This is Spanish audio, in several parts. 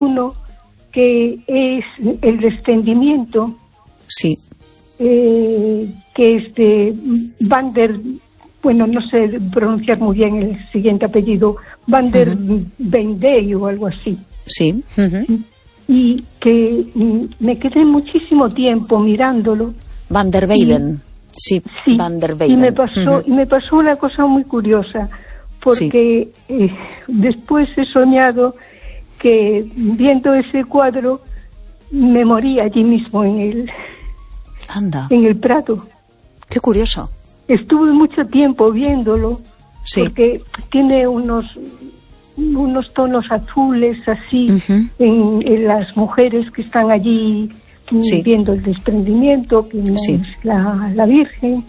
uno que es el desprendimiento, sí, que es de Van der, bueno, no sé pronunciar muy bien el siguiente apellido, Van der Vendey o algo así. sí. Y que me quedé muchísimo tiempo mirándolo. Van der Weyden, sí, Van der Weyden. Y me pasó una cosa muy curiosa, porque después he soñado que viendo ese cuadro me morí allí mismo en el Prado. Qué curioso. Estuve mucho tiempo viéndolo, porque tiene unos tonos azules así en las mujeres que están allí viendo el desprendimiento, que no es la Virgen.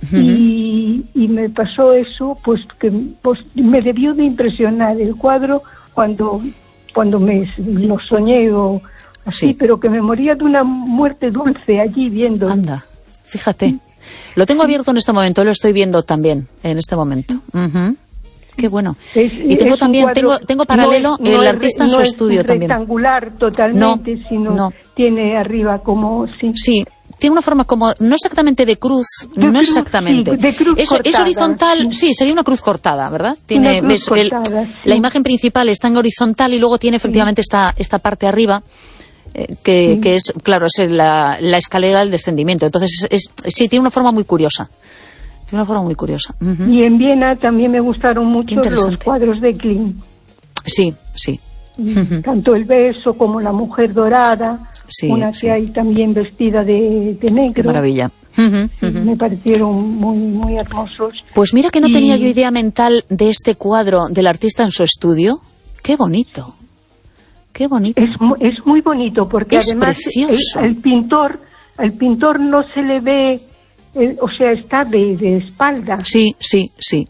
Y me pasó eso, pues que me debió de impresionar el cuadro cuando me lo soñé o así, pero que me moría de una muerte dulce allí viendo. Anda, fíjate. Lo tengo abierto en este momento, lo estoy viendo también en este momento. Qué bueno. Y tengo también, tengo paralelo el artista en su estudio también. No es rectangular totalmente, sino tiene arriba como... Sí, tiene una forma como, no exactamente de cruz, no exactamente. Sí, de cruz cortada, es horizontal, sí, sería una cruz cortada, ¿verdad? Tiene, cruz cortada, la imagen principal está en horizontal y luego tiene efectivamente esta parte arriba, que es, claro, es la escalera del descendimiento. Entonces, sí, tiene una forma muy curiosa. Tiene una forma muy curiosa. Y en Viena también me gustaron mucho los cuadros de Klimt. Sí, sí. Tanto el beso como la mujer dorada. Una que hay también vestida de negro. Qué maravilla. Me parecieron muy, muy hermosos. Pues mira que no tenía yo idea mental de este cuadro del artista en su estudio. Qué bonito. Qué bonito. Es muy bonito porque es además precioso. al pintor no se le ve, o sea, está de espalda. Sí, sí, sí.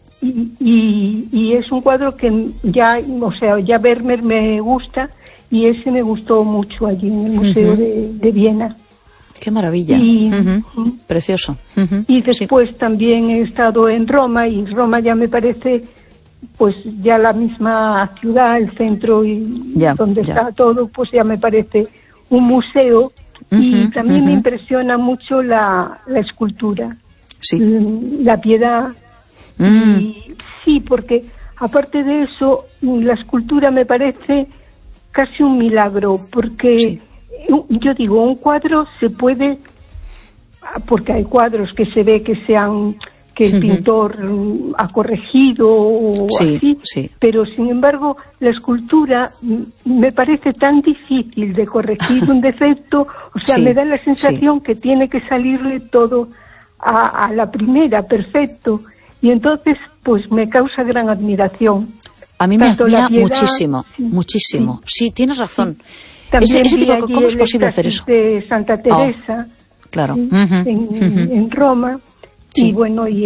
Y es un cuadro que ya Vermeer me gusta. Y ese me gustó mucho allí en el Museo de Viena. ¡Qué maravilla! Precioso. Y después también he estado en Roma, y Roma ya me parece, pues ya la misma ciudad, el centro y donde está todo, pues ya me parece un museo. Y también me impresiona mucho la escultura, la piedad. Sí, porque aparte de eso, la escultura me parece casi un milagro, porque yo digo, un cuadro se puede, porque hay cuadros que se ve que el pintor ha corregido o así, pero sin embargo la escultura me parece tan difícil de corregir un defecto, o sea, me da la sensación que tiene que salirle todo a la primera, perfecto, y entonces pues me causa gran admiración. A mí me admira muchísimo, muchísimo. Sí, tienes razón. También ese tipo, ¿cómo es posible hacer eso? De Santa Teresa, claro. En Roma, y bueno, y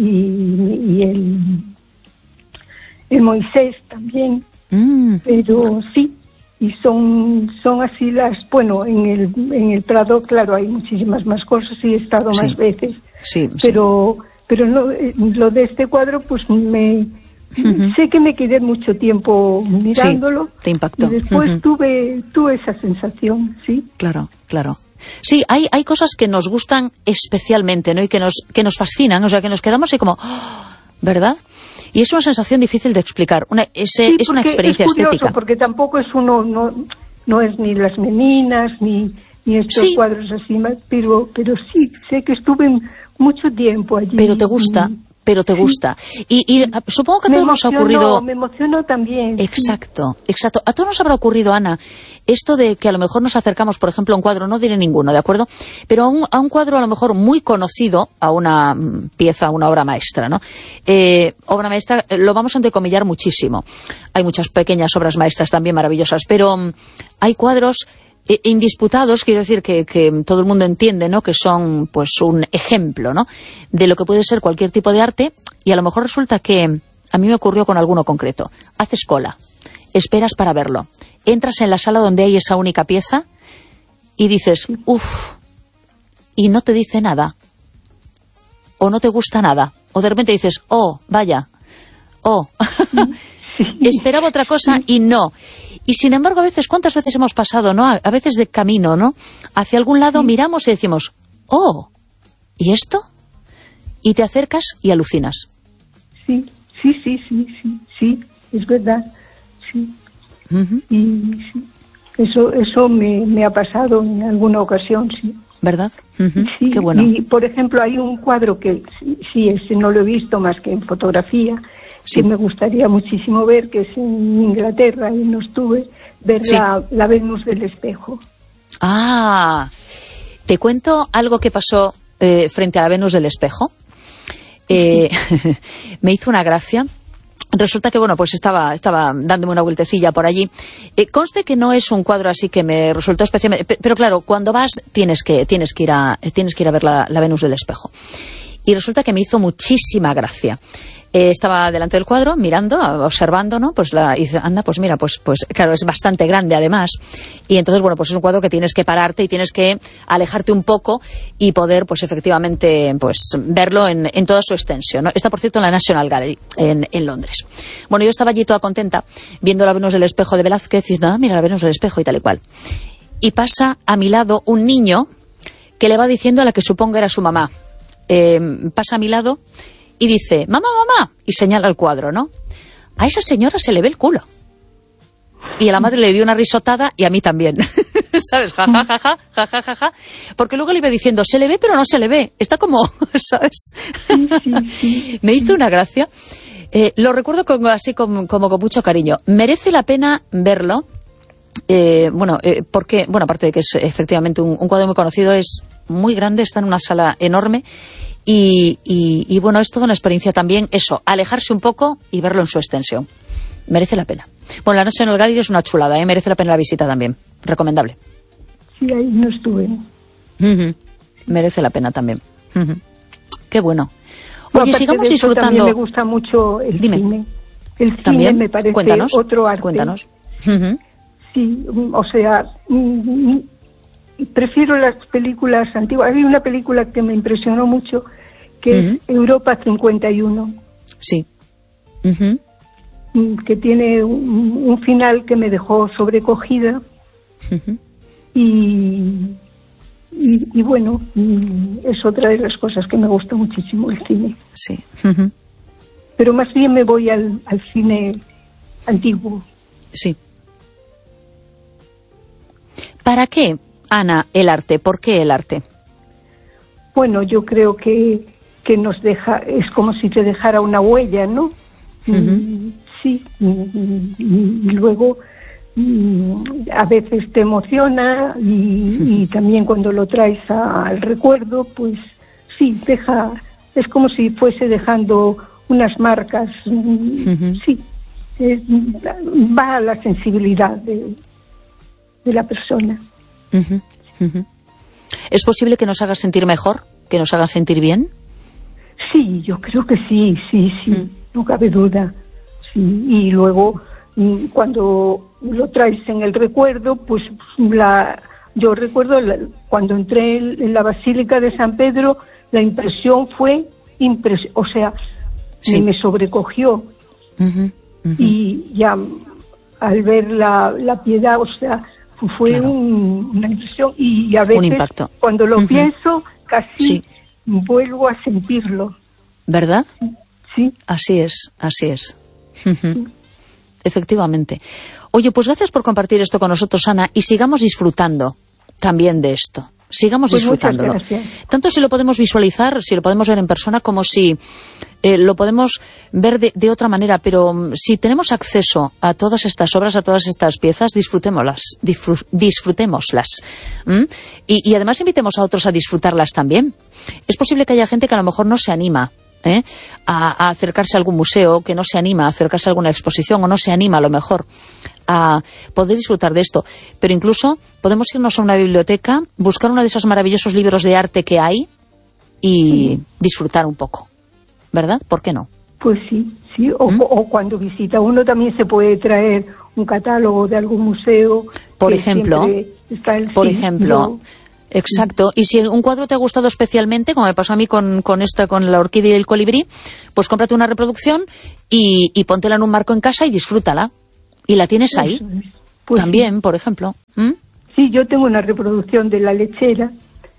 el Moisés también, pero sí, y son así bueno, en el Prado, claro, hay muchísimas más cosas y he estado más veces, pero no, lo de este cuadro, pues sé que me quedé mucho tiempo mirándolo. Te impactó. Y después tuve esa sensación, sí. Claro, claro. Sí, hay cosas que nos gustan especialmente, ¿no? Y que nos fascinan, o sea, que nos quedamos ahí como, ¿verdad? Y es una sensación difícil de explicar. Es una experiencia es curioso, estética. Porque tampoco es no es ni las meninas, ni estos cuadros así, pero sí, sé que estuve mucho tiempo allí. Pero te gusta. Y supongo que a todos nos ha ocurrido... Me emocionó también. Exacto. A todos nos habrá ocurrido, Ana, esto de que a lo mejor nos acercamos, por ejemplo, a un cuadro, no diré ninguno, ¿de acuerdo? Pero a un cuadro a lo mejor muy conocido, a una pieza, a una obra maestra, ¿no? Obra maestra, lo vamos a entrecomillar muchísimo. Hay muchas pequeñas obras maestras también maravillosas, pero hay cuadros indisputados, quiero decir que todo el mundo entiende, ¿no? Que son pues un ejemplo, ¿no? De lo que puede ser cualquier tipo de arte, y a lo mejor resulta que a mí me ocurrió con alguno concreto. Haces cola, esperas para verlo, entras en la sala donde hay esa única pieza y dices, uff, y no te dice nada, o no te gusta nada, o de repente dices, oh, vaya, oh, esperaba otra cosa y no. Y sin embargo, a veces, ¿cuántas veces hemos pasado, no? A veces de camino, ¿no? Hacia algún lado miramos y decimos, oh, ¿y esto? Y te acercas y alucinas. Sí, es verdad, sí. Y sí, eso me ha pasado en alguna ocasión, sí. ¿Verdad? Sí, qué bueno. Y, por ejemplo, hay un cuadro que sí, ese no lo he visto más que en fotografía, que me gustaría muchísimo ver, que es en Inglaterra, y no estuve, ver la Venus del espejo. Ah, te cuento algo que pasó frente a la Venus del espejo. Me hizo una gracia. Resulta que, bueno, pues estaba dándome una vueltecilla por allí. Conste que no es un cuadro así que me resultó especialmente... Pero claro, cuando vas tienes que ir a ver la Venus del espejo. Y resulta que me hizo muchísima gracia. Estaba delante del cuadro, mirando, observando, ¿no? Pues y dice, anda, pues mira, pues claro, es bastante grande además. Y entonces, bueno, pues es un cuadro que tienes que pararte y tienes que alejarte un poco y poder, pues efectivamente, pues verlo en toda su extensión, ¿no? Está, por cierto, en la National Gallery, en Londres. Bueno, yo estaba allí toda contenta, viendo la Venus del espejo de Velázquez, diciendo, ah, mira la Venus del espejo y tal y cual. Y pasa a mi lado un niño que le va diciendo a la que supongo era su mamá. Pasa a mi lado y dice, mamá, y señala el cuadro, ¿no? A esa señora se le ve el culo. Y a la madre le dio una risotada y a mí también. ¿Sabes? Ja, ja, ja, ja, ja, ja, ja, ja. Porque luego le iba diciendo, se le ve pero no se le ve. Está como, ¿sabes? Me hizo una gracia. Lo recuerdo así como con mucho cariño. Merece la pena verlo. Porque, bueno, aparte de que es efectivamente un cuadro muy conocido, es muy grande, está en una sala enorme. Y bueno, es toda una experiencia también, eso, alejarse un poco y verlo en su extensión. Merece la pena. Bueno, la National Gallery es una chulada, merece la pena la visita también. Recomendable. Sí, ahí no estuve. Merece la pena también. Qué bueno. Oye, sigamos disfrutando. También me gusta mucho el cine. El ¿También? Cine me parece otro arte. Cuéntanos. Sí, o sea... prefiero las películas antiguas. Hay una película que me impresionó mucho, que es Europa 51. Sí. Que tiene un final que me dejó sobrecogida. Y bueno, es otra de las cosas que me gusta muchísimo, el cine. Sí. Pero más bien me voy al cine antiguo. Sí. ¿Para qué, Ana, el arte? ¿Por qué el arte? Bueno, yo creo que nos deja, es como si te dejara una huella, ¿no? Sí, y luego a veces te emociona y también cuando lo traes al recuerdo, pues sí, es como si fuese dejando unas marcas, sí, va a la sensibilidad de la persona. ¿Es posible que nos haga sentir mejor? ¿Que nos haga sentir bien? Sí, yo creo que sí, no cabe duda. Sí. Y luego, cuando lo traes en el recuerdo, pues yo recuerdo cuando entré en la Basílica de San Pedro, la impresión fue, o sea, me sobrecogió. Y ya al ver la piedad, o sea, fue una impresión, y a veces cuando lo pienso casi vuelvo a sentirlo. ¿Verdad? Sí. Así es. Efectivamente. Oye, pues gracias por compartir esto con nosotros, Ana, y sigamos disfrutando también de esto. Sigamos disfrutándolo. Tanto si lo podemos visualizar, si lo podemos ver en persona, como si lo podemos ver de otra manera. Pero si tenemos acceso a todas estas obras, a todas estas piezas, disfrutémoslas. Y además invitemos a otros a disfrutarlas también. Es posible que haya gente que a lo mejor no se anima a acercarse a algún museo, que no se anima a acercarse a alguna exposición, o no se anima a lo mejor a poder disfrutar de esto. Pero incluso podemos irnos a una biblioteca, buscar uno de esos maravillosos libros de arte que hay y disfrutar un poco, ¿verdad? ¿Por qué no? Pues sí. O cuando visita uno también se puede traer un catálogo de algún museo. Por ejemplo. Exacto. Y si un cuadro te ha gustado especialmente, como me pasó a mí con la orquídea y el colibrí, pues cómprate una reproducción y póntela en un marco en casa y disfrútala. Y la tienes ahí. Pues también, por ejemplo. Sí, yo tengo una reproducción de La Lechera.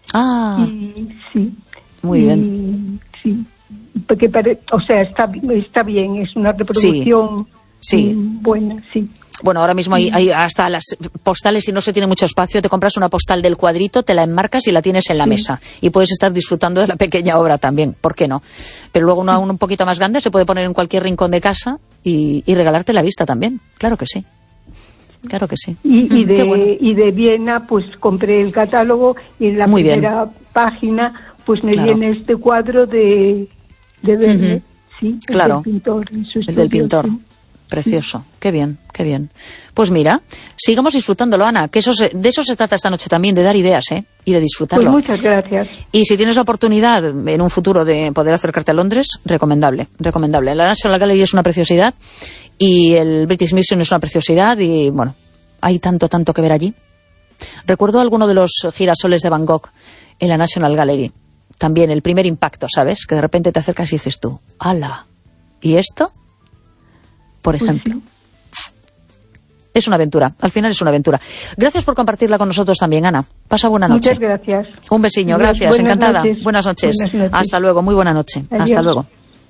Sí. Muy bien. Sí, porque está bien, es una reproducción buena, sí. Bueno, ahora mismo hay hasta las postales, si no se tiene mucho espacio, te compras una postal del cuadrito, te la enmarcas y la tienes en la mesa. Y puedes estar disfrutando de la pequeña obra también, ¿por qué no? Pero luego una un poquito más grande se puede poner en cualquier rincón de casa y regalarte la vista también, claro que sí. Claro que sí. Y de Viena, pues compré el catálogo y en la primera página, pues me viene este cuadro de Verne, sí, claro, el del pintor. Sí. Precioso, qué bien, qué bien. Pues mira, sigamos disfrutándolo, Ana, que de eso se trata esta noche también, de dar ideas, y de disfrutarlo. Pues muchas gracias. Y si tienes la oportunidad en un futuro de poder acercarte a Londres, recomendable. La National Gallery es una preciosidad y el British Museum es una preciosidad y, bueno, hay tanto que ver allí. Recuerdo alguno de los girasoles de Van Gogh en la National Gallery. También el primer impacto, ¿sabes? Que de repente te acercas y dices tú, ¡hala! ¿Y esto? Por ejemplo. Pues sí. Es una aventura, al final es una aventura. Gracias por compartirla con nosotros también, Ana. Pasa buena noche. Muchas gracias. Un besiño, gracias, encantada. Buenas noches. Hasta luego, muy buena noche. Adiós. Hasta luego.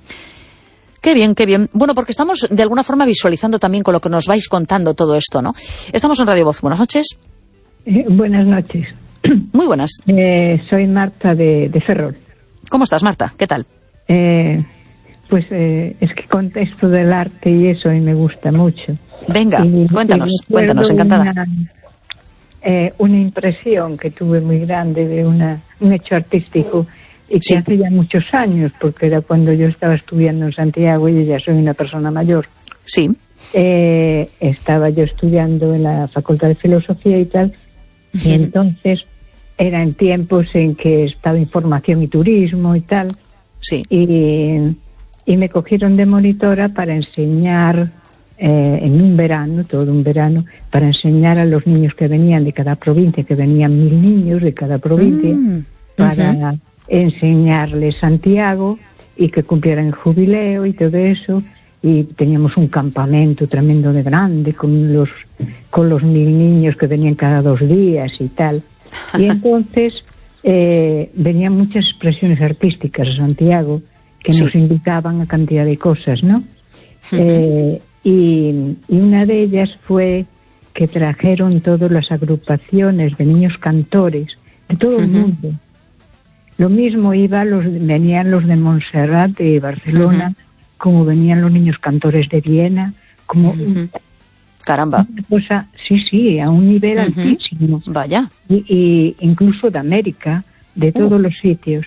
Qué bien, qué bien. Bueno, porque estamos de alguna forma visualizando también con lo que nos vais contando todo esto, ¿no? Estamos en Radio Voz. Buenas noches. Buenas noches. Muy buenas. Soy Marta de Ferrol. ¿Cómo estás, Marta? ¿Qué tal? Pues es que contesto del arte y eso y me gusta mucho. Venga, cuéntanos, encantada. Una impresión que tuve muy grande de un hecho artístico y que hace ya muchos años, porque era cuando yo estaba estudiando en Santiago y ya soy una persona mayor. Sí. Estaba yo estudiando en la Facultad de Filosofía y tal, y entonces era en tiempos en que estaba Información y Turismo y tal. Sí. Y me cogieron de monitora para enseñar en un verano, todo un verano, para enseñar a los niños que venían de cada provincia, que venían 1000 niños de cada provincia, para enseñarles Santiago y que cumplieran el jubileo y todo eso. Y teníamos un campamento tremendo de grande con los 1000 niños que venían cada 2 días y tal. Y entonces venían muchas expresiones artísticas a Santiago que nos indicaban a cantidad de cosas, ¿no? Y una de ellas fue que trajeron todas las agrupaciones de niños cantores de todo el mundo. Lo mismo venían los de Montserrat, de Barcelona, como venían los niños cantores de Viena, como caramba. Una cosa, sí, a un nivel altísimo. Vaya. Y incluso de América, de todos los sitios.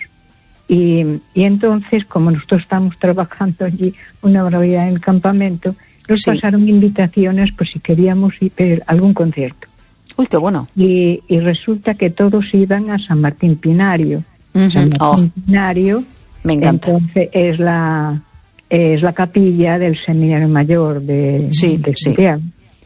Y entonces, como nosotros estamos trabajando allí una barbaridad en el campamento, nos pasaron invitaciones por si queríamos ir a algún concierto. Uy, qué bueno. Y resulta que todos iban a San Martín Pinario. San Martín Pinario, me encanta. Entonces es la capilla del Seminario Mayor de Santiago.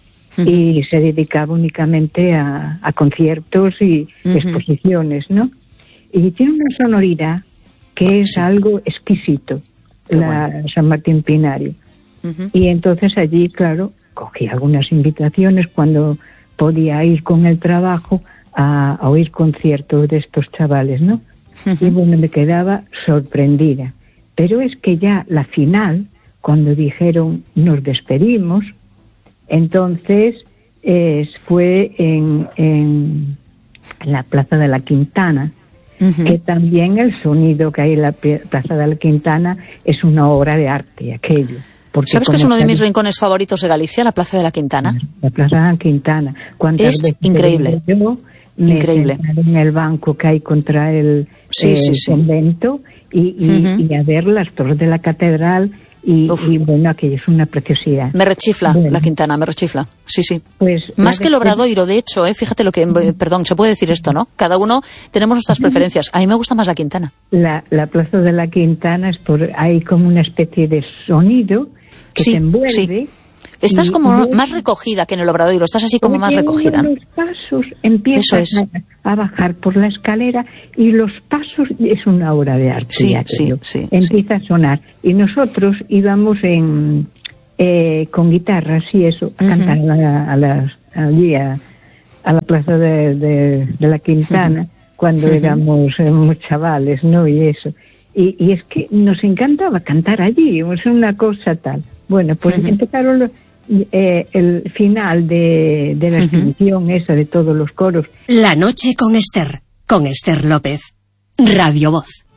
Y se dedicaba únicamente a conciertos y exposiciones, ¿no? Y tiene una sonoridad que es algo exquisito, San Martín Pinario. Y entonces allí, claro, cogí algunas invitaciones cuando podía ir con el trabajo a oír conciertos de estos chavales, ¿no? Y bueno, me quedaba sorprendida. Pero es que ya la final, cuando dijeron nos despedimos, entonces fue en la Plaza de la Quintana, que también el sonido que hay en la Plaza de la Quintana es una obra de arte, aquello. ¿Sabes que es uno de mis rincones favoritos de Galicia, la Plaza de la Quintana? La Plaza de la Quintana. Es increíble. Increíble. En el banco que hay contra el convento y a ver las torres de la catedral y bueno, aquello es una preciosidad. Me rechifla la Quintana, me rechifla. Sí. Pues más que el Obradoiro, de hecho, fíjate lo que... Perdón, se puede decir esto, ¿no? Cada uno tenemos nuestras preferencias. A mí me gusta más la Quintana. La Plaza de la Quintana hay como una especie de sonido que te envuelve. Sí. Estás como más recogida que en el Obradoiro, estás así como más recogida. Los pasos empiezan a bajar por la escalera y los pasos es una obra de arte. Sí. Empieza a sonar. Y nosotros íbamos con guitarras y eso a cantar a allí a la plaza de la Quintana, cuando éramos chavales, ¿no? Y eso. Y es que nos encantaba cantar allí, es una cosa tal. Bueno, pues empezaron el final de la exhibición esa de todos los coros. La noche con Esther López, Radio Voz.